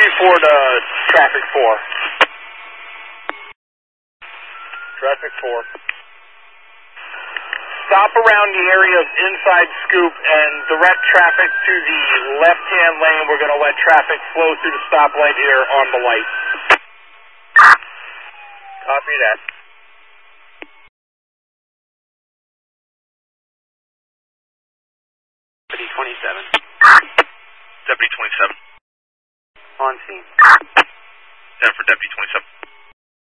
234 to traffic 4. Traffic 4. Stop around the area of inside Scoop and direct traffic to the left-hand lane. We're going to let traffic flow through the stoplight here on the light. Copy that. Deputy 27. Deputy 27. On scene. 10 for Deputy 27.